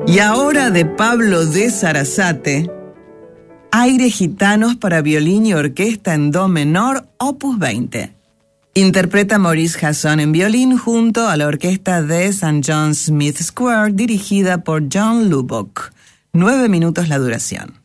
Y ahora de Pablo de Sarasate, Aires gitanos para violín y orquesta en do menor, opus 20. Interpreta Maurice Hasson en violín junto a la orquesta de St. John's Smith Square, dirigida por John Lubbock. 9 minutos la duración.